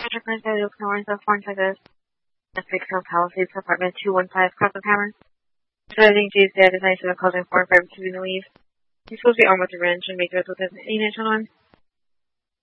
Treasure Prince at Oak North of Foreign Texas. Fixed Home Palisades for apartment 215 Crossland. So I think Jay's dad is nice enough causing foreign fiber to be in the leave. He's supposed to be armed with a wrench and make those with an 8-inch on.